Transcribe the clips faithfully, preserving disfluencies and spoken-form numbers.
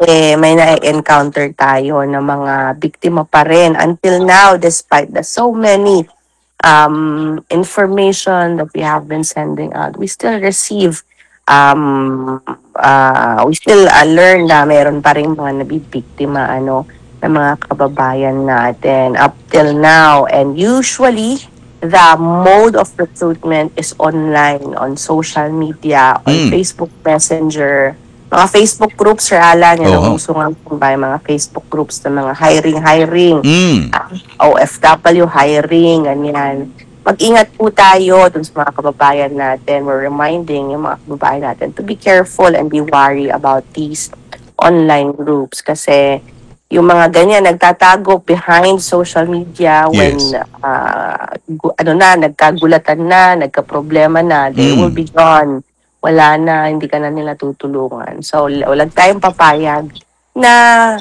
eh, may na-encounter tayo na mga biktima pa rin until now despite the so many um, information that we have been sending out. We still receive, um, uh, we still uh, learn na meron pa rin mga nabibiktima ano, ng mga kababayan natin up till now. And usually, the mode of recruitment is online, on social media, on Mm. Facebook Messenger, mga Facebook groups, Sir Alan, yan ang Oo. uso nga po ba, yung mga Facebook groups ng mga hiring-hiring, Mm. O F W hiring, ganyan. Mag-ingat po tayo dun sa mga kababayan natin. We're reminding yung mga kababayan natin to be careful and be wary about these online groups kasi yung mga ganyan nagtatago behind social media when Yes. uh, gu- ano na, nagkagulatan na, nagka-problema na, they will Mm. be gone. Wala na, hindi ka na nila tutulungan. So, wala tayong papayag na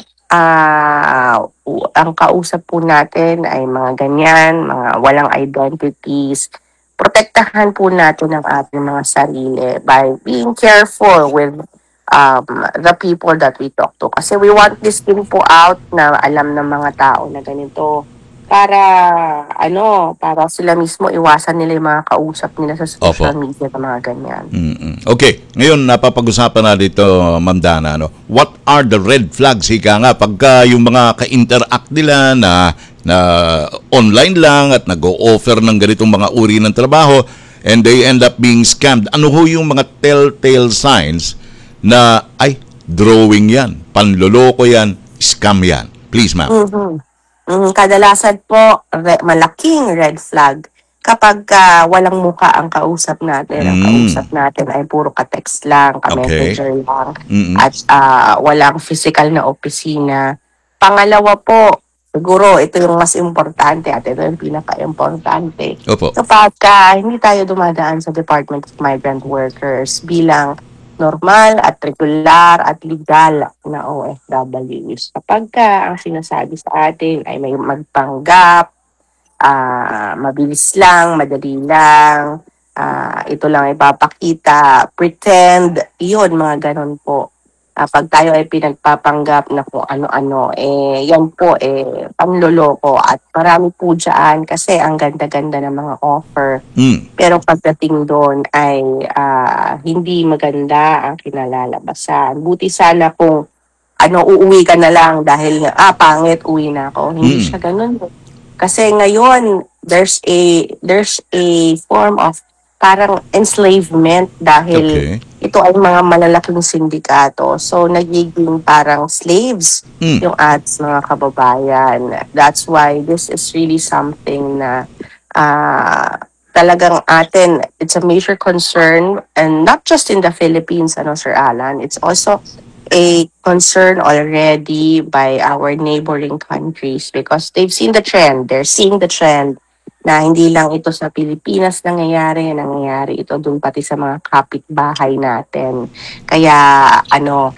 ah u- ang kausap po natin ay mga ganyan, mga walang identities. Protektahan po natin ang ating mga sarili by being careful with um, the people that we talk to. Kasi we want this thing po out na alam ng mga tao na ganito para ano, para sila mismo iwasan nila yung mga kausap nila sa social Opo. media na mga ganyan. Mm-mm. Okay, ngayon napapag-usapan na dito, Ma'am Dana, no? What are the red flags, ika nga, pagka yung mga ka-interact nila na, na online lang at nag-o-offer ng ganitong mga uri ng trabaho and they end up being scammed. Ano ho yung mga telltale signs na, ay, drawing yan, panloloko yan, scam yan? Please, ma'am. Mhm. Mhm, kadalasan po re- malaking red flag kapag ah, walang muka ang kausap natin. Ang kausap Mm. natin ay puro ka-text lang, Okay. ka-messenger lang, Mm-mm. at ah, walang physical na opisina. Pangalawa po, siguro ito yung mas importante at ito yung pinaka-importante. Opo. Kapag ah, hindi tayo dumadaan sa Department of Migrant Workers bilang normal at regular at legal na O F Ws. Kapag ka ang sinasabi sa atin ay may magpanggap, ah, mabilis lang, madali lang, ah, ito lang ipapakita, pretend, yun, mga ganun po. Ah, pag tayo ay pinagpapanggap na kung ano-ano, eh, yan po, eh, panloloko. At marami po dyan kasi ang ganda-ganda ng mga offer. Mm. Pero pagdating doon ay ah, hindi maganda ang kinalalabasan. Buti sana kung ano, uuwi ka na lang dahil ah, pangit, uwi na ako. Hindi Mm. siya ganun. Kasi ngayon, there's a there's a form of parang enslavement dahil Okay. ito ay mga malalaking sindikato. So, nagiging parang slaves Mm. yung ads mga kababayan. That's why this is really something na ah, talagang atin, it's a major concern and not just in the Philippines, ano, Sir Alan, it's also a concern already by our neighboring countries because they've seen the trend, they're seeing the trend na hindi lang ito sa Pilipinas nangyayari, nangyayari ito dun pati sa mga kapitbahay natin. Kaya ano,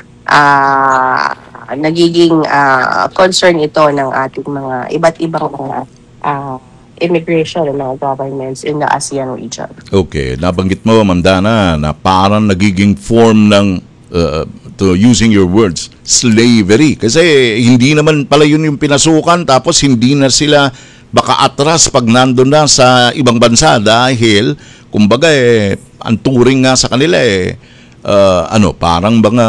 ah nagiging ah, concern ito ng ating mga iba't ibang mga ah, immigration and mga governments in the ASEAN region. Okay, nabanggit mo, Ma'am Dana, na parang nagiging form ng, uh, to using your words, slavery. Kasi hindi naman pala yun yung pinasukan, tapos hindi na sila baka atras pag nandun na sa ibang bansa dahil, kumbaga eh, ang turing nga sa kanila eh, uh, ano, parang mga,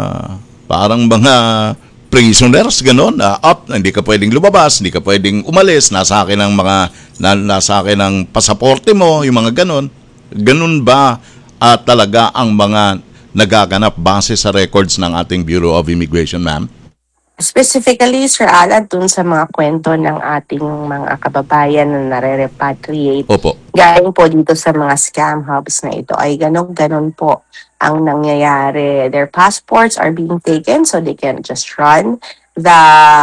parang mga prisoners, ganon, uh, up, hindi ka pwedeng lumabas, hindi ka pwedeng umalis, nasa akin ang mga, na, nasa akin ang pasaporte mo, yung mga ganon. Ganon ba uh, talaga ang mga nagaganap base sa records ng ating Bureau of Immigration, ma'am? Specifically, Sir Alan, dun sa mga kwento ng ating mga kababayan na nare-repatriate, Opo. galing po dito sa mga scam hubs na ito, ay ganon-ganon po ang nangyayari. Their passports are being taken so they can just run. The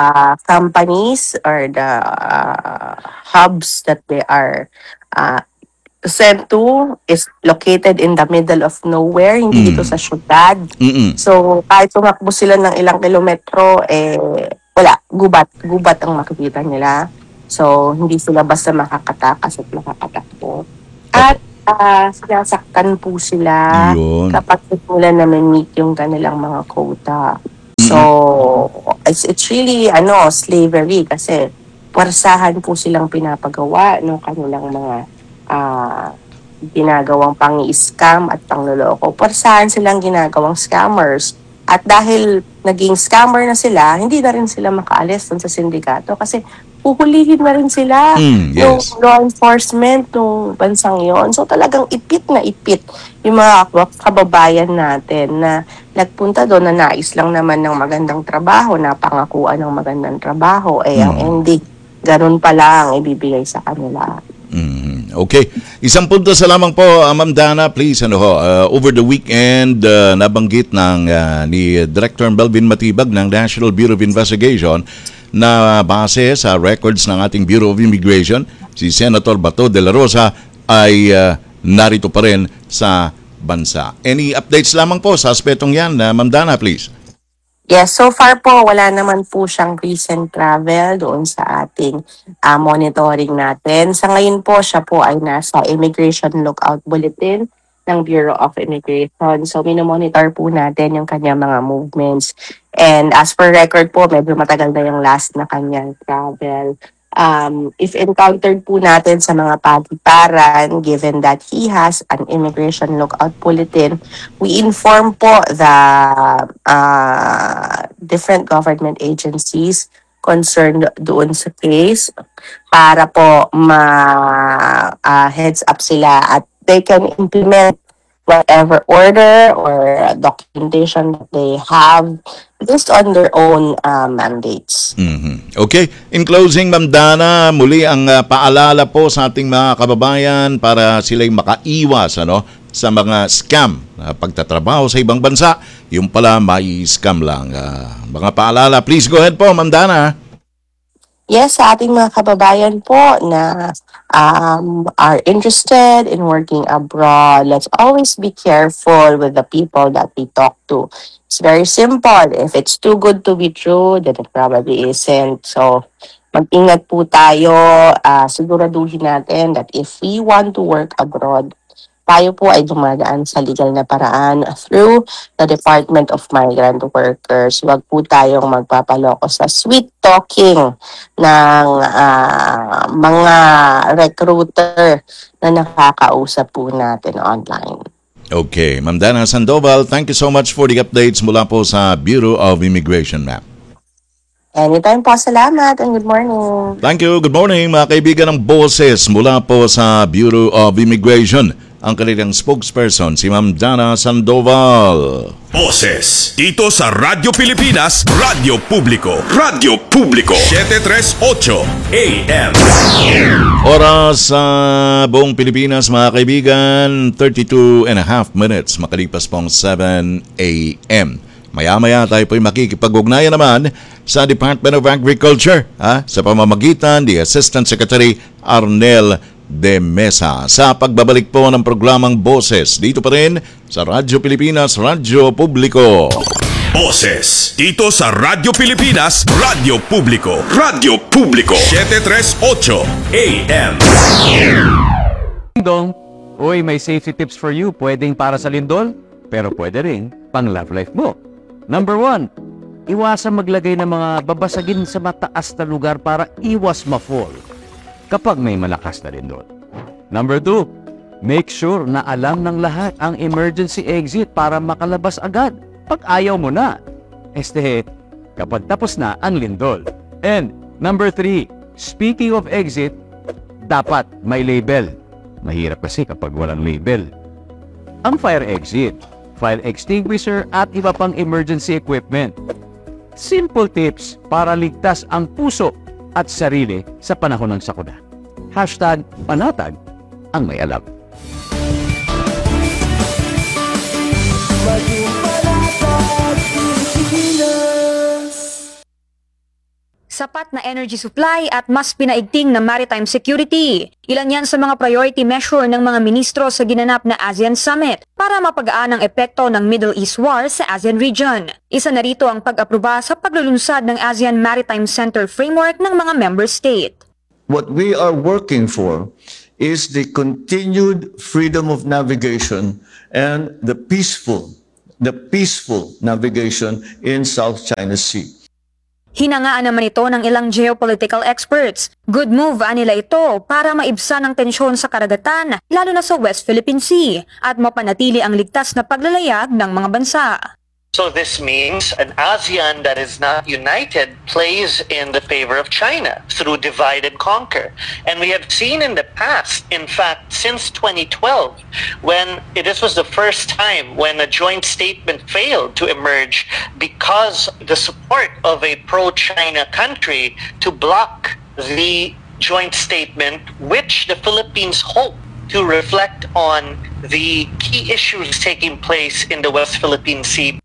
companies or the uh, hubs that they are uh, sent to is located in the middle of nowhere, hindi ito sa Mm. syudad. Mm-mm. So, kahit tumakbo sila ng ilang kilometro, eh, wala, gubat, gubat ang makikita nila. So, hindi sila basta makakatakas at makakatakbo. At uh, sinasaktan po sila Yun. kapag nila na meet yung kanilang mga quota. So, Mm-mm. it's, it's really ano slavery kasi puwersahan po silang pinapagawa ng kanilang mga ah, ginagawang pang-scam at pangloloko. Puwersahan silang ginagawang scammers. At dahil naging scammer na sila, hindi na rin sila makaalis dun sa sindikato kasi huhulihin na rin sila Mm, ng yes. law enforcement ng bansang yon. So talagang ipit na ipit yung mga kababayan natin na nagpunta doon na nais lang naman ng magandang trabaho, napangakuan ng magandang trabaho, eh ang Mm. ending, ganun pala ang ibibigay sa kanila. Mm, okay. Isang punto sa lamang po, uh, Ma'am Dana, please. Ano ho, uh, over the weekend, uh, nabanggit ng uh, ni Director Melvin Matibag ng National Bureau of Investigation na base sa records ng ating Bureau of Immigration, si Senator Bato de la Rosa ay uh, narito pa rin sa bansa. Any updates lamang po sa aspetong yan, uh, Ma'am Dana, please? Yes, so far po wala naman po siyang recent travel doon sa ating ah, monitoring natin. Sa ngayon po siya po ay nasa Immigration Lookout Bulletin ng Bureau of Immigration. So minomonitor po natin yung kanyang mga movements. And as per record po, medyo matagal na yung last na kanyang travel. Um, if encountered po natin sa mga paliparan, given that he has an Immigration Lookout Bulletin, we inform po the uh, different government agencies concerned doon sa case para po ma uh, heads up sila at they can implement whatever order or documentation that they have based on their own uh, mandates. Mhm. Okay. In closing, Ma'am Dana, muli ang uh, paalala po sa ating mga kababayan para sila'y makaiwas ano, sa mga scam na pagtatrabaho sa ibang bansa. Yung pala, may scam lang. Uh, mga paalala, please go ahead po, Ma'am Dana. Yes, sa ating mga kababayan po na um, are interested in working abroad, let's always be careful with the people that we talk to. It's very simple. If it's too good to be true, then it probably isn't. So, mag-ingat po tayo. Uh, siguraduhin natin that if we want to work abroad, tayo po ay dumadaan sa legal na paraan through the Department of Migrant Workers. Huwag po tayong magpapaloko sa sweet talking ng ah, mga recruiter na nakakausap po natin online. Okay. Ma'am Dana Sandoval, thank you so much for the updates mula po sa Bureau of Immigration, ma'am. Anytime po, salamat and good morning. Thank you. Good morning, mga kaibigan ng boses mula po sa Bureau of Immigration. Ang kanilang spokesperson, si Ma'am Dana Sandoval. Boses dito sa Radyo Pilipinas, Radyo Publiko, Radyo Publiko, seven thirty-eight A M. Oras sa buong Pilipinas, mga kaibigan, thirty-two and a half minutes, makalipas pong seven A M. Maya-maya tayo po'y makikipag-ugnayan naman sa Department of Agriculture ha, sa pamamagitan ni Assistant Secretary Arnel de Mesa sa pagbabalik po ng programang Boses dito pa rin sa Radyo Pilipinas, Radyo Publiko. Boses dito sa Radyo Pilipinas, Radyo Publiko, Radyo Publiko, seven thirty-eight A M. Dong, uy, may safety tips for you. Pwedeng para sa lindol, pero pwede rin pang love life mo. Number one, iwasan maglagay ng mga babasagin sa mataas na lugar para iwas ma-fall kapag may malakas na lindol. Number two, make sure na alam ng lahat ang emergency exit para makalabas agad pag ayaw mo na. Este, kapag tapos na ang lindol. And number three, speaking of exit, dapat may label. Mahirap kasi kapag walang label. Ang fire exit, fire extinguisher at iba pang emergency equipment. Simple tips para ligtas ang puso at sarili sa panahon ng sakuna. Hashtag panatag ang may alam. Sapat na energy supply at mas pinaigting na maritime security. Ilan yan sa mga priority measure ng mga ministro sa ginanap na ASEAN Summit para mapagaan ang epekto ng Middle East war sa ASEAN region. Isa na rito ang pag-aproba sa paglulunsad ng ASEAN Maritime Center Framework ng mga member state. What we are working for is the continued freedom of navigation and the peaceful, the peaceful navigation in South China Sea. Hinangaan naman ito ng ilang geopolitical experts. Good move anila ito para maibsan ang tensyon sa karagatan, lalo na sa West Philippine Sea, at mapanatili ang ligtas na paglalayag ng mga bansa. So this means an ASEAN that is not united plays in the favor of China through divide and conquer. And we have seen in the past, in fact, since twenty twelve, when this was the first time when a joint statement failed to emerge because the support of a pro-China country to block the joint statement, which the Philippines hope to reflect on the key issues taking place in the West Philippine Sea.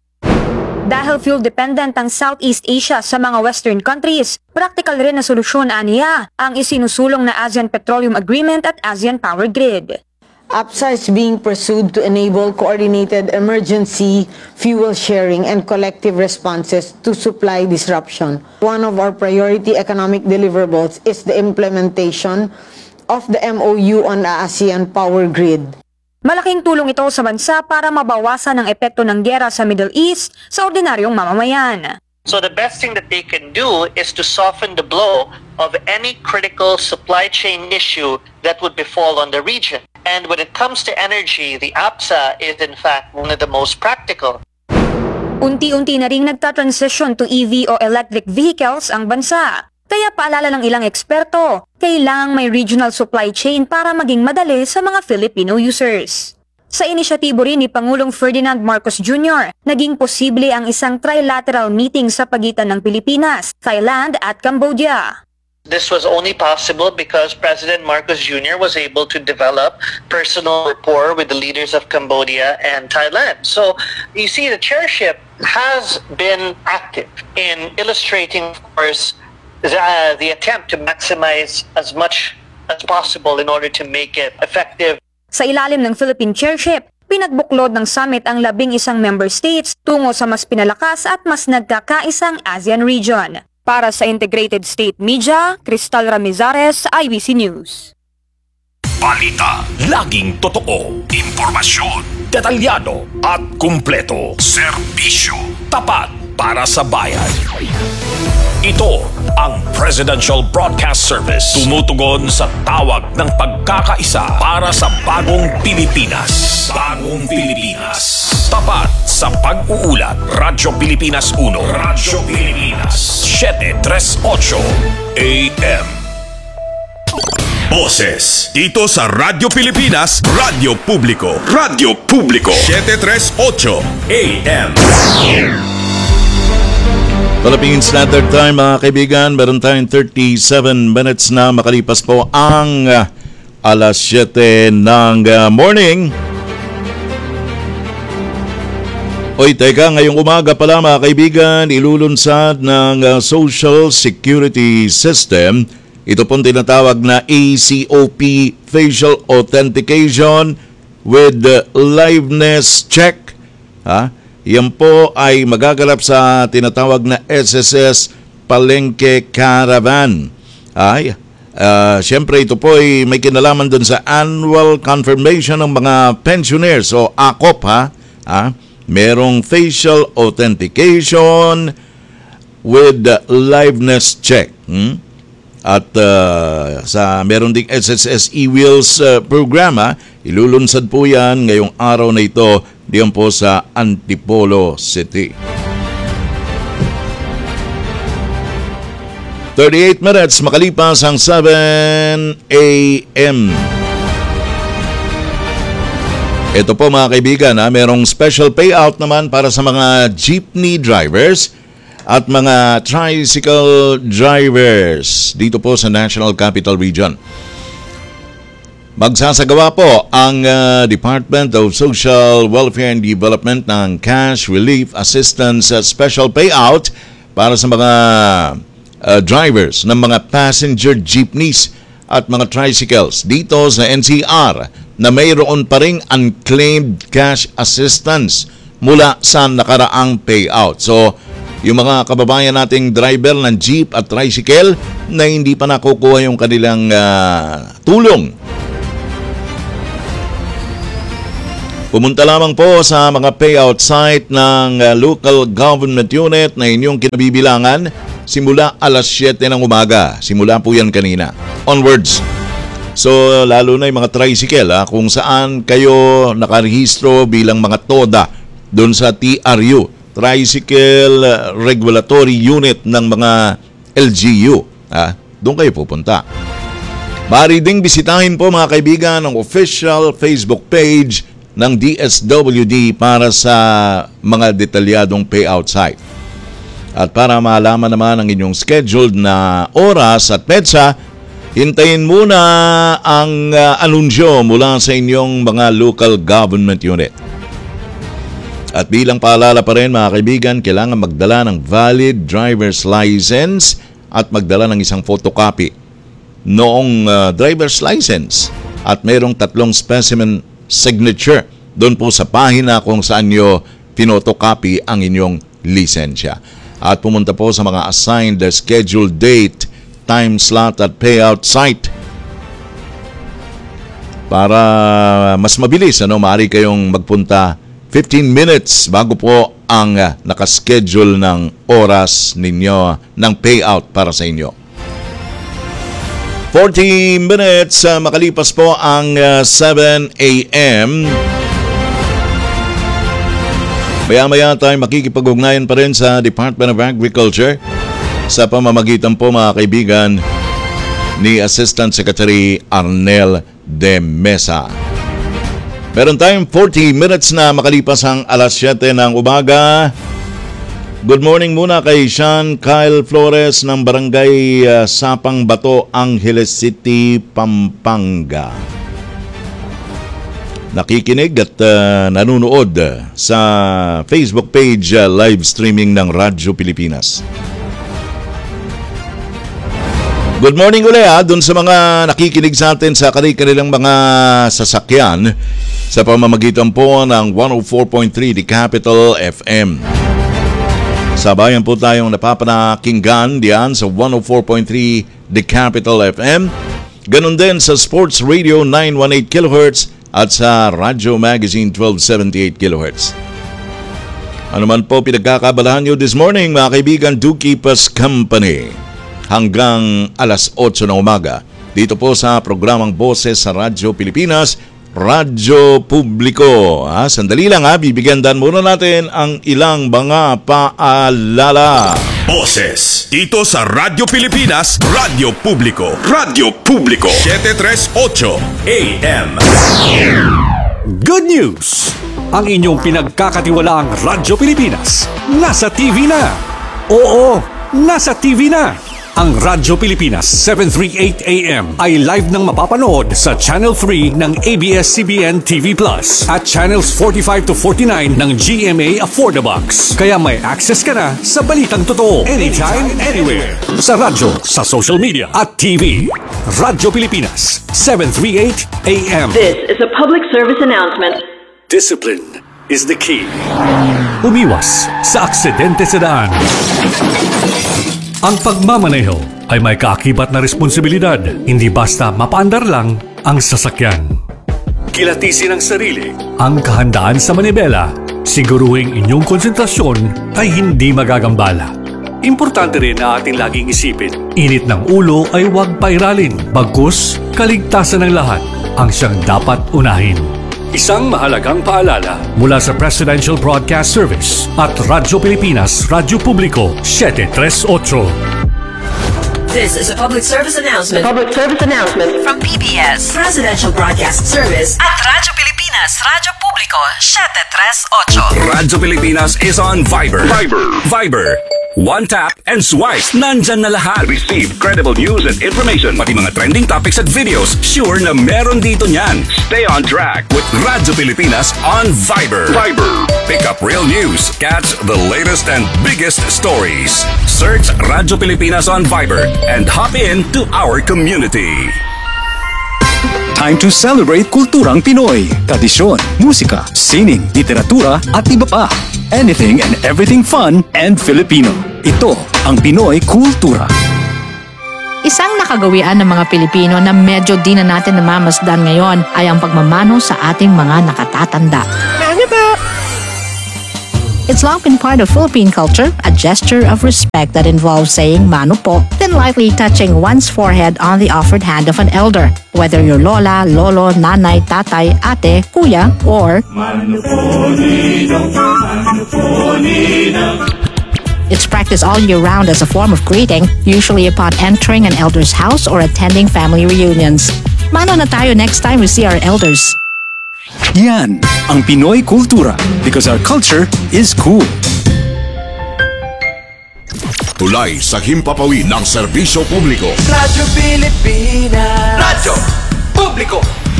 Dahil fuel-dependent ang Southeast Asia sa mga Western countries, practical rin na solusyon aniya ang isinusulong na ASEAN Petroleum Agreement at ASEAN Power Grid. APSA is being pursued to enable coordinated emergency fuel sharing and collective responses to supply disruption. One of our priority economic deliverables is the implementation of the M O U on the ASEAN Power Grid. Malaking tulong ito sa bansa para mabawasan ang epekto ng giyera sa Middle East sa ordinaryong mamamayan. So the best thing that they can do is to soften the blow of any critical supply chain issue that would befall on the region. And when it comes to energy, the APSA is in fact one of the most practical. Unti-unti na ring nagta-transition to E V o electric vehicles ang bansa. Kaya paalala ng ilang eksperto, kailangang may regional supply chain para maging madali sa mga Filipino users. Sa inisyatibo rin ni Pangulong Ferdinand Marcos Junior, naging posible ang isang trilateral meeting sa pagitan ng Pilipinas, Thailand at Cambodia. This was only possible because President Marcos Junior was able to develop personal rapport with the leaders of Cambodia and Thailand. So you see, the chairship has been active in illustrating, of course, the, uh, the attempt to maximize as much as possible in order to make it effective. Sa ilalim ng Philippine chairship, pinagbuklod ng summit ang labing isang member states tungo sa mas pinalakas at mas nagkakaisang ASEAN region. Para sa Integrated State Media, Cristal Ramizares, I B C News. Balita, laging totoo, impormasyon, detalyado at kumpleto. Serbisyo, tapat para sa bayan. Ito ang Presidential Broadcast Service. Tumutugon sa tawag ng pagkakaisa para sa bagong Pilipinas. Bagong Pilipinas. Tapat sa pag-uulat. Radyo Pilipinas uno. Radyo Pilipinas. seven thirty-eight A M. Boses dito sa Radyo Pilipinas, Radyo Publiko. Radyo Publiko. seven thirty-eight A M. Philippine Standard Time, mga kaibigan, meron tayong thirty-seven minutes na makalipas po ang uh, alas siyete ng uh, morning. Oy, teka, ngayong umaga pala mga kaibigan, ilulunsad ng uh, Social Security System. Ito pong tinatawag na A C O P Facial Authentication with uh, Liveness Check. Ha? Yan po ay magaganap sa tinatawag na S S S Palengke Caravan. Ay, uh, siyempre ito po ay may kinalaman dun sa annual confirmation ng mga pensioners o A C O P, ha? ha? Merong facial authentication with liveness check. Hmm? At uh, sa meron ding S S S E-Wheels uh, program, ha? Ilulunsad po yan ngayong araw na ito diyan po sa Antipolo City. thirty-eight minutes makalipas ang seven A M. Ito po mga kaibigan, ha, merong special payout naman para sa mga jeepney drivers at mga tricycle drivers dito po sa National Capital Region. Magsasagawa po ang uh, Department of Social Welfare and Development ng Cash Relief Assistance uh, Special Payout para sa mga uh, drivers ng mga passenger jeepneys at mga tricycles dito sa N C R na mayroon pa ring unclaimed cash assistance mula sa nakaraang payout. So, yung mga kababayan nating driver ng jeep at tricycle na hindi pa nakukuha yung kanilang uh, tulong, pumunta lamang po sa mga payout site ng uh, local government unit na inyong kinabibilangan simula alas siyete ng umaga. Simula po yan kanina. Onwards. So, lalo na yung mga tricycle, ha, kung saan kayo nakarehistro bilang mga TODA doon sa T R U, Tricycle Regulatory Unit ng mga L G U. Ha, doon kayo pupunta. Maaari ding bisitahin po mga kaibigan ang official Facebook page ng D S W D para sa mga detalyadong payout site. At para malaman naman ang inyong scheduled na oras at petsa, hintayin muna ang uh, anunsyo mula sa inyong mga local government unit. At bilang paalala pa rin mga kaibigan, kailangan magdala ng valid driver's license at magdala ng isang photocopy noong uh, driver's license at mayroong tatlong specimen signature doon po sa pahina kung saan nyo pinotocopy ang inyong lisensya. At pumunta po sa mga assigned scheduled date, time slot at payout site para mas mabilis. Ano, maaari kayong magpunta fifteen minutes bago po ang uh, nakaschedule ng oras ninyo ng payout para sa inyo. forty minutes uh, makalipas po ang uh, seven a.m. Maya-maya tayo makikipag-ugnayan pa rin sa Department of Agriculture sa pamamagitan po mga kaibigan ni Assistant Secretary Arnel de Mesa. Meron tayong forty minutes na makalipas ang alas siyete ng umaga. Good morning muna kay Sean Kyle Flores ng Barangay uh, Sapang Bato, Angeles City, Pampanga. Nakikinig at uh, nanunood sa Facebook page uh, live streaming ng Radyo Pilipinas. Good morning ulit ha, dun sa mga nakikinig sa atin sa kanilang mga sasakyan sa pamamagitan po ng one oh four point three The Capital F M. Sabayan po tayong napapanakinggan diyan sa one oh four point three The Capital F M. Ganon din sa Sports Radio nine eighteen kilohertz at sa Radyo Magazine twelve seventy-eight kilohertz. Ano man po pinagkakabalahan nyo this morning mga kaibigan, do keep us company hanggang alas otso ng umaga dito po sa programang Boses sa Radyo Pilipinas, Radyo Publiko. Ha, sandali lang ha, bibigyan dan muna natin ang ilang mga paalala. Boses dito sa Radyo Pilipinas, Radyo Publiko. Radyo Publiko seven thirty-eight A M. Good news! Ang inyong pinagkakatiwalaang Radyo Pilipinas nasa T V na. Oo, nasa T V na. Ang Radyo Pilipinas seven thirty-eight A M ay live nang mapapanood sa Channel three ng A B S C B N T V Plus at Channels forty-five to forty-nine ng G M A Affordabox. Kaya may access ka na sa balitang totoo anytime, anywhere. Sa radyo, sa social media at T V. Radyo Pilipinas seven thirty-eight A M. This is a public service announcement. Discipline is the key. Umiwas sa aksidente sa daan. Ang pagmamaneho ay may kaakibat na responsibilidad, hindi basta mapaandar lang ang sasakyan. Kilatisin ang sarili, ang kahandaan sa manibela, siguruhing inyong konsentrasyon ay hindi magagambala. Importante rin na ating laging isipin, init ng ulo ay huwag pairalin, bagkus kaligtasan ng lahat ang siyang dapat unahin. Isang mahalagang paalala mula sa Presidential Broadcast Service at Radyo Pilipinas, Radyo Publiko seven thirty-eight. This is a public service announcement. Public service announcement From P B S Presidential Broadcast Service at Radyo Pilipinas, Radyo Publiko seven thirty-eight. Radyo Pilipinas is on Viber. Viber. Viber. One tap and swipe. Nandyan na lahat. Receive credible news and information. Pati mga trending topics at videos. Sure na meron dito niyan. Stay on track with Radyo Pilipinas on Viber. Viber. Pick up real news. Catch the latest and biggest stories. Search Radyo Pilipinas on Viber and hop in to our community. Time to celebrate kulturang Pinoy. Tradisyon, musika, sining, literatura at iba pa. Anything and everything fun and Filipino. Ito ang Pinoy Kultura. Isang nakagawian ng mga Pilipino na medyo di na natin namamasdan ngayon ay ang pagmamano sa ating mga nakatatanda. It's long been part of Philippine culture, a gesture of respect that involves saying mano po, then lightly touching one's forehead on the offered hand of an elder, whether you're lola, lolo, nanay, tatay, ate, kuya, or it's practiced all year round as a form of greeting, usually upon entering an elder's house or attending family reunions. Mano na tayo next time we see our elders. Yan ang Pinoy kultura because our culture is cool. Tulay sa himpapawid ng serbisyo publiko. Radyo Pilipinas. Radyo Publiko.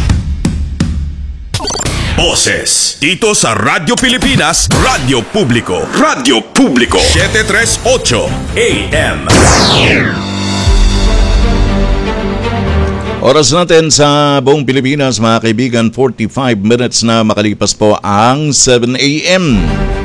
Boses dito sa Radyo Pilipinas, Radyo Publiko. Radyo Publiko seven thirty-eight A M. Oras natin sa buong Pilipinas, mga kaibigan, forty-five minutes na makalipas po ang seven A M.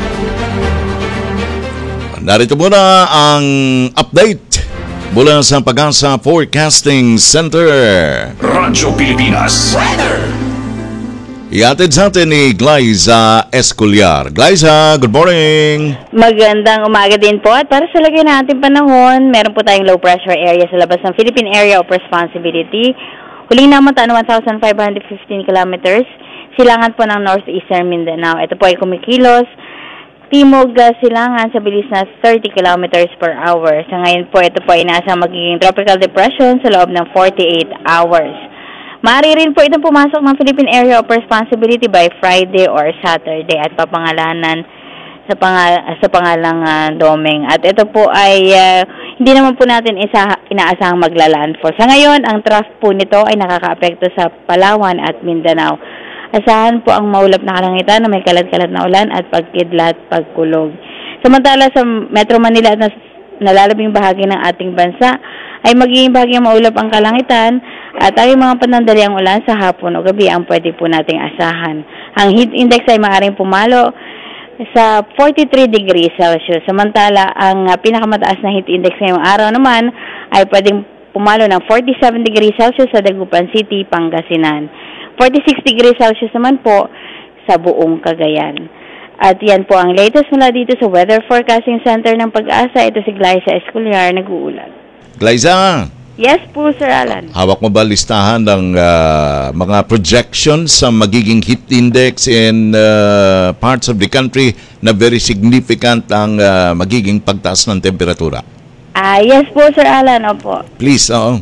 Narito muna ang update mula sa Pag-asa Forecasting Center. Radyo Pilipinas Weather. Iatid sa atin ni Glyza Escolar. Glyza, good morning! Magandang umaga din po. At para sa lagay na ating panahon, meron po tayong low pressure area sa labas ng Philippine Area of Responsibility. Huling naman one thousand five hundred fifteen kilometers. Silangan po ng northeastern Mindanao. Ito po ay kumikilos. Timog uh, silangan sa bilis na thirty kilometers per hour. Sa ngayon po, ito po ay nasa magiging tropical depression sa loob ng forty-eight hours. Maaari rin po itong pumasok ng Philippine Area of Responsibility by Friday or Saturday at papangalanan sa, pangal sa pangalang uh, Domeng. At ito po ay uh, hindi naman po natin isa inaasahang maglalandfall. Sa ngayon, ang trough po nito ay nakakaapekto sa Palawan at Mindanao. Asahan po ang maulap na kalangitan na may kalat-kalat na ulan at pagkidlat, pagkulog. Samantala sa Metro Manila at nalalabing bahagi ng ating bansa ay magiging bahagyang maulap ang kalangitan at ay mga panandaliang ulan sa hapon o gabi ang pwede po nating asahan. Ang heat index ay maaaring pumalo sa forty-three degrees Celsius. Samantala, ang uh, pinakamataas na heat index ngayong araw naman ay pwedeng pumalo ng forty-seven degrees Celsius sa Dagupan City, Pangasinan. forty-six degrees Celsius naman po sa buong Cagayan. At yan po ang latest mula dito sa Weather Forecasting Center ng Pag-asa. Ito si Glyza Escolar, nag-uulat. Glyza! Yes po, Sir Alan. Hawak mo ba listahan ng uh, mga projections sa magiging heat index in uh, parts of the country na very significant ang uh, magiging pagtaas ng temperatura? Ah, yes po, Sir Alan. Opo. Please, oo.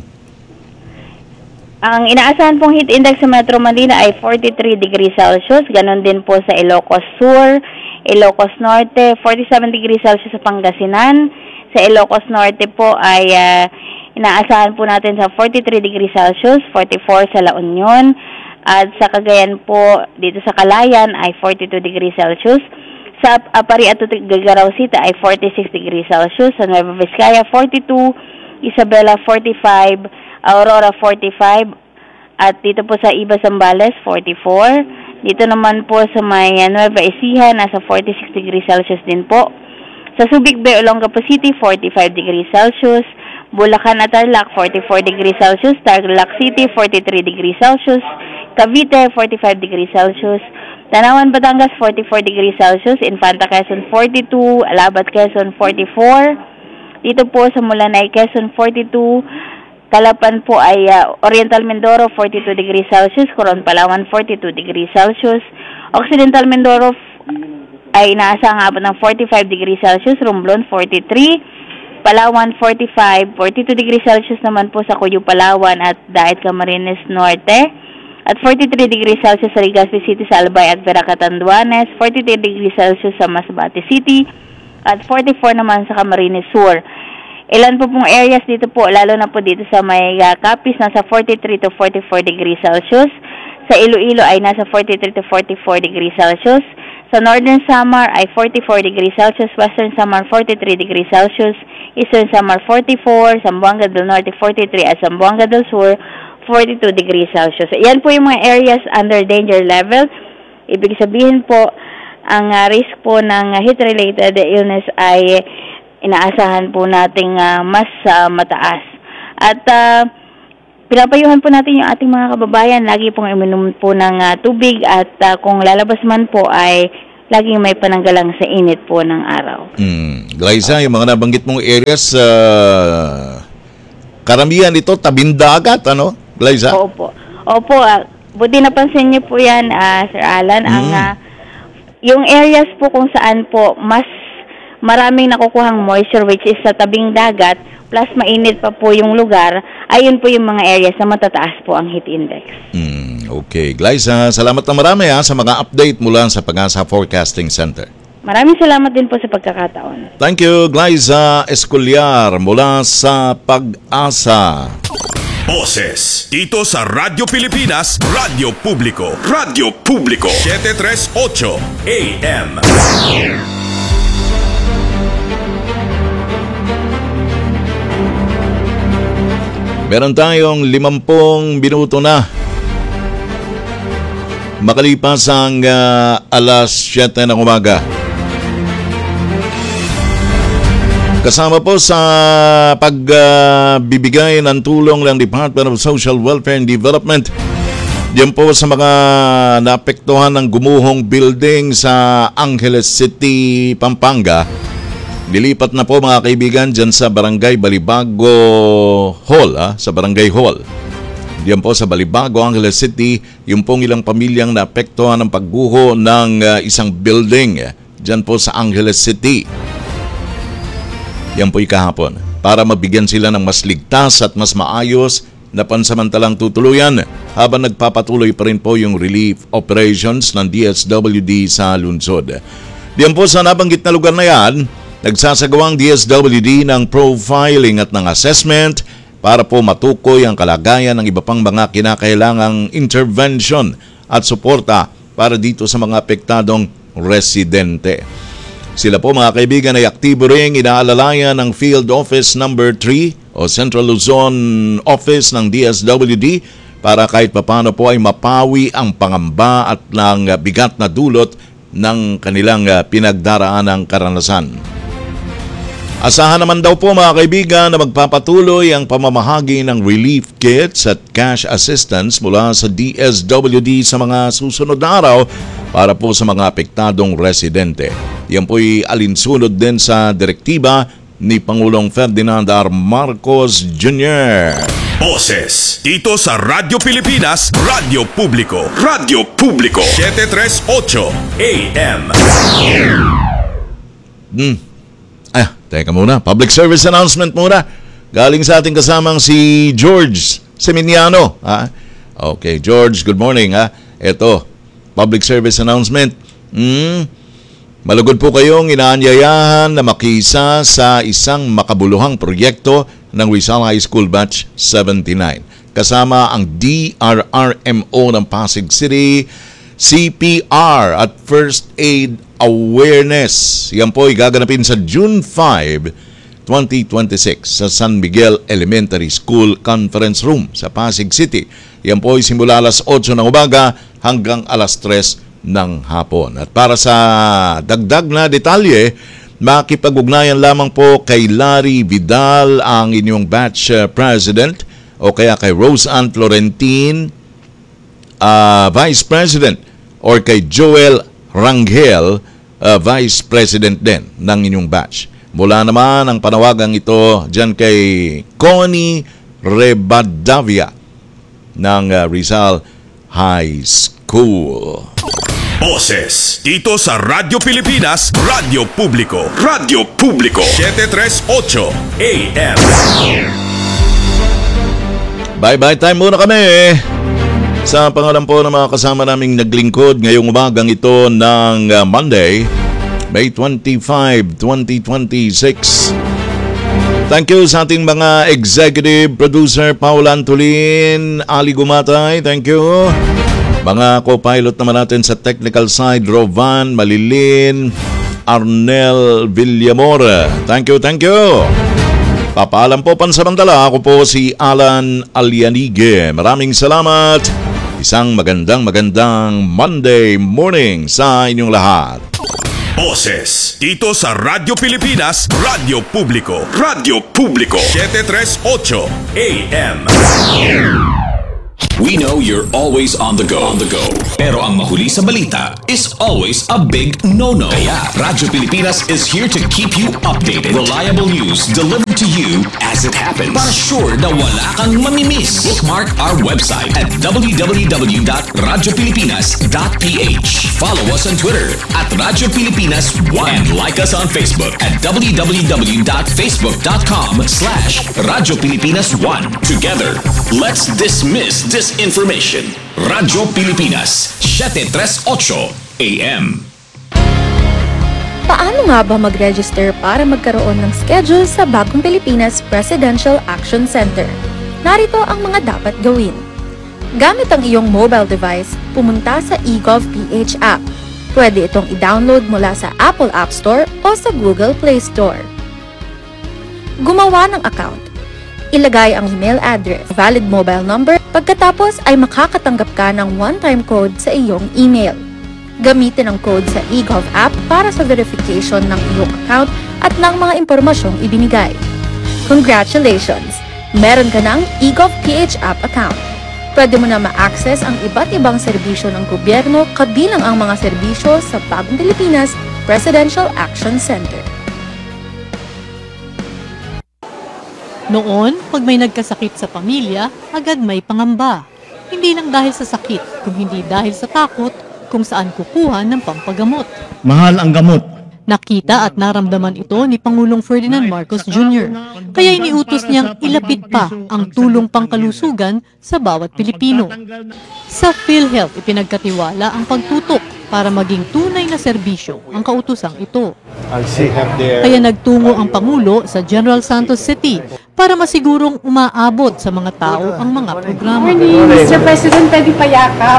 Ang inaasahan pong heat index sa Metro Manila ay forty-three degrees Celsius. Ganon din po sa Ilocos Sur, Ilocos Norte, forty-seven degrees Celsius sa Pangasinan. Sa Ilocos Norte po ay uh, inaasahan po natin sa forty-three degrees Celsius, forty-four sa La Union. At sa Cagayan po, dito sa Calayan ay forty-two degrees Celsius. Sa Apari at Gagaraw City ay forty-six degrees Celsius. Sa Nueva Vizcaya, forty-two. Isabela, forty-five. Aurora, forty-five. At dito po sa Iba, Zambales, forty-four. Dito naman po sa may Nueva Ecija, nasa forty-six degrees Celsius din po. Sa Subic Bay, Olongapo City, forty-five degrees Celsius. Bulacan at Tarlac, forty-four degrees Celsius. Tarlac City, forty-three degrees Celsius. Cavite, forty-five degrees Celsius. Tanawan, Batangas, forty-four degrees Celsius. Infanta, Quezon, forty-two. Alabat, Quezon, forty-four. Dito po sa Mulanay, Quezon, forty-two. Calapan po ay uh, Oriental Mindoro, forty-two degrees Celsius. Coron, Palawan, forty-two degrees Celsius. Occidental Mindoro ay inaasahang abot ng forty-five degrees Celsius. Romblon, forty-three. Palawan, forty-five. forty-two degrees Celsius naman po sa Cuyo, Palawan at Daet, Camarines Norte. At forty-three degrees Celsius sa Legazpi City, sa Albay at Vera, Catanduanes. forty-three degrees Celsius sa Masbate City. At forty-four naman sa Camarines Sur. Ilan po pong areas dito po, lalo na po dito sa may uh, Capiz, nasa forty-three to forty-four degrees Celsius. Sa Iloilo ay nasa forty-three to forty-four degrees Celsius. Sa Northern Samar ay forty-four degrees Celsius. Western Samar, forty-three degrees Celsius. Eastern Samar, forty-four. Zamboanga del Norte, forty-three. At Zamboanga del Sur, forty-two degrees Celsius. Yan po yung mga areas under danger level. Ibig sabihin po, ang uh, risk po ng uh, heat-related illness ay inaasahan po nating uh, mas uh, mataas. At uh, pinapayuhan po natin yung ating mga kababayan, lagi pong uminom po ng uh, tubig at uh, kung lalabas man po ay laging may pananggalang sa init po ng araw. Hmm. Glyza, yung mga nabanggit mong areas, uh, karamihan ito tabing dagat, ano, Glyza? Opo. Opo, uh, buti napansin niyo po yan, uh, Sir Alan, ang Mm. uh, yung areas po kung saan po mas maraming nakukuhang moisture, which is sa tabing dagat, plus mainit pa po yung lugar, ayun po yung mga areas na matataas po ang heat index. Hmm. Okay, Glyza, salamat na marami ha, sa mga update mula sa Pag-asa Forecasting Center. Maraming salamat din po sa pagkakataon. Thank you, Glyza Escolyar mula sa Pag-asa. Boses dito sa Radyo Pilipinas, Radyo Publiko, Radyo Publiko, seven thirty-eight A M. Meron tayong limampung minuto na. Makalipas ang uh, alas siyete ng umaga. Kasama po sa pagbibigay uh, ng tulong ng Department of Social Welfare and Development. Diyan po sa mga naapektuhan ng gumuhong building sa Angeles City, Pampanga. Nilipat na po mga kaibigan dyan sa Barangay Balibago Hall, ah, sa Barangay Hall. Diyan po sa Balibago, Angeles City, yung pong ilang pamilyang naapektuhan ng pagguho ng uh, isang building dyan po sa Angeles City. Yan po'y kahapon para mabigyan sila ng mas ligtas at mas maayos na pansamantalang tutuluyan habang nagpapatuloy pa rin po yung relief operations ng D S W D sa lungsod. Diyan po sa nabanggit na lugar na yan, nagsasagawang D S W D ng profiling at ng assessment para po matukoy ang kalagayan ng iba pang mga kinakailangang intervention at suporta para dito sa mga apektadong residente. Sila po mga kaibigan ay aktibo ring inaalalayan ng Field Office number three o Central Luzon Office ng D S W D para kahit papano po ay mapawi ang pangamba at ng bigat na dulot ng kanilang pinagdaraanang karanasan. Asahan naman daw po mga kaibigan na magpapatuloy ang pamamahagi ng relief kits at cash assistance mula sa D S W D sa mga susunod na araw para po sa mga apektadong residente. Yan po'y alinsunod din sa direktiba ni Pangulong Ferdinand R. Marcos Junior Boses dito sa Radyo Pilipinas, Radyo Publiko, Radyo Publiko, seven thirty-eight A M. Hmm. Ah, teka muna. Public service announcement muna. Galing sa ating kasamang si George Seminiano. Ha? Okay, George, good morning. Ha? Ito, public service announcement. Hmm. Malugod po kayong inaanyayahan na makisa sa isang makabuluhang proyekto ng Rizal High School Batch seventy-nine. Kasama ang D R R M O ng Pasig City, C P R at First Aid Awareness. Yan po ay gaganapin sa June fifth, twenty twenty-six sa San Miguel Elementary School Conference Room sa Pasig City. Yan po ay simula alas eight ng umaga hanggang alas tres ng hapon. At para sa dagdag na detalye, makipag-ugnayan lamang po kay Larry Vidal, ang inyong batch uh, president, o kaya kay Rose Ann Florentin, uh, vice president, or kay Joel Rangel, uh, vice president din ng inyong batch. Mula naman ang panawagang ito dyan kay Connie Rebadavia ng uh, Rizal High School. Boses dito sa Radyo Pilipinas, Radyo Publiko, Radyo Publiko, seven thirty-eight A M. Bye-bye time muna kami. Sa pangalan po ng mga kasama naming naglingkod ngayong umagang ito ng uh, Monday, May twenty-fifth, twenty twenty-six. Thank you sa ating mga executive producer, Paul Antolin, Ali Gumatay, thank you. Mga co-pilot naman natin sa technical side, Rovan Malilin, Arnel Villamor. Thank you, thank you. Papaalam po pansamantala, ako po si Alan Alianige. Maraming salamat. Isang magandang magandang Monday morning sa inyong lahat. Boses dito sa Radyo Pilipinas, Radyo Publiko, Radyo Publiko, seven thirty-eight A M. We know you're always on the go. On the go. Pero ang mahuli sa balita is always a big no-no. Kaya Radyo Pilipinas is here to keep you updated. Reliable news delivered to you as it happens. Para sure na wala kang mamimiss. Bookmark our website at w w w dot radyo pilipinas dot p h. Follow us on Twitter at Radyo Pilipinas one and like us on Facebook at w w w dot facebook dot com slash Radyo Pilipinas one. Together, let's dismiss disinformation. Radyo Pilipinas, seven thirty-eight A M. Paano nga ba mag-register para magkaroon ng schedule sa Bagong Pilipinas Presidential Action Center? Narito ang mga dapat gawin. Gamit ang iyong mobile device, pumunta sa eGovPH app. Pwede itong i-download mula sa Apple App Store o sa Google Play Store. Gumawa ng account. Ilagay ang email address, valid mobile number, pagkatapos ay makakatanggap ka ng one-time code sa iyong email. Gamitin ang code sa eGov app para sa verification ng iyong account at ng mga impormasyong ibinigay. Congratulations! Meron ka ng eGovPH app account. Pwede mo na ma-access ang iba't ibang serbisyo ng gobyerno kabilang ang mga serbisyo sa Bagong Pilipinas Presidential Action Center. Noon, pag may nagkasakit sa pamilya, agad may pangamba. Hindi lang dahil sa sakit, kung hindi dahil sa takot kung saan kukuha ng pampagamot. Mahal ang gamot. Nakita at naramdaman ito ni Pangulong Ferdinand Marcos Junior Kaya iniutos niyang ilapit pa ang tulong pangkalusugan sa bawat Pilipino. Sa PhilHealth, ipinagkatiwala ang pagtutok para maging tunay na serbisyo ang kautusang ito. Kaya nagtungo ang Pangulo sa General Santos City para masigurong umaabot sa mga tao ang mga programa. mister President, pwede pa yakap.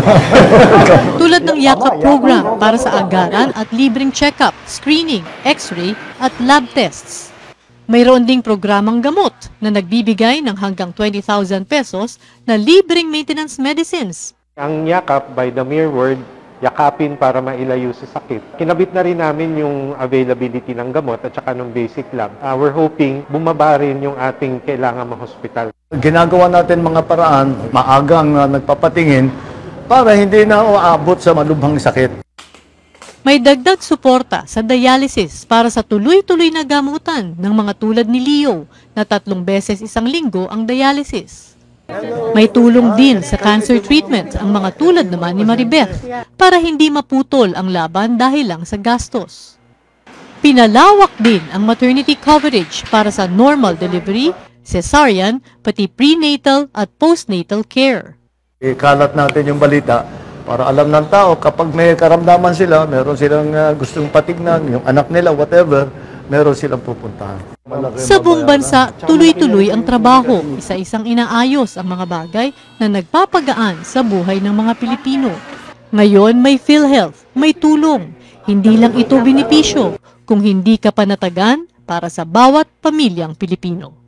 Tulad ng yakap program para sa agaran at libreng check-up, screening, x-ray at lab tests. Mayroon ding programang gamot na nagbibigay ng hanggang twenty thousand pesos na libreng maintenance medicines. Ang yakap, by the mere word, yakapin para mailayo sa sakit. Kinabit na rin namin yung availability ng gamot at saka ng basic lab. Uh, we're hoping bumaba rin yung ating kailangan ma-hospital. Ginagawa natin mga paraan, maagang uh, nagpapatingin para hindi na uabot sa malubhang sakit. May dagdag suporta sa dialysis para sa tuloy-tuloy na gamutan ng mga tulad ni Leo na tatlong beses isang linggo ang dialysis. May tulong din sa cancer treatment ang mga tulad naman ni Maribeth para hindi maputol ang laban dahil lang sa gastos. Pinalawak din ang maternity coverage para sa normal delivery, cesarean, pati prenatal at postnatal care. Ikalat natin yung balita para alam ng tao kapag may karamdaman sila, meron silang uh, gustong patignan, yung anak nila, whatever, meron silang pupuntahan. Sa buong bansa, tuloy-tuloy ang trabaho, isa-isang inaayos ang mga bagay na nagpapagaan sa buhay ng mga Pilipino. Ngayon may PhilHealth, may tulong. Hindi lang ito benepisyo, kung hindi ka panatagan para sa bawat pamilyang Pilipino.